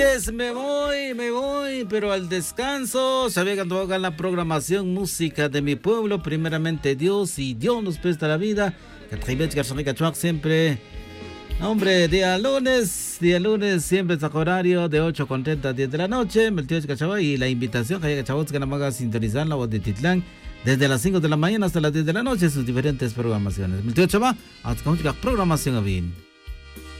Me voy, pero al descanso. Sabía que toca la programación música de mi pueblo. Primeramente Dios, y Dios nos presta la vida. Siempre. Hombre, día lunes, siempre está horario de 8:30 a 10 de la noche. Y la invitación que nos a sintonizar la voz de Titlán desde las 5 de la mañana hasta las 10 de la noche, sus diferentes programaciones. Hasta programación a bien.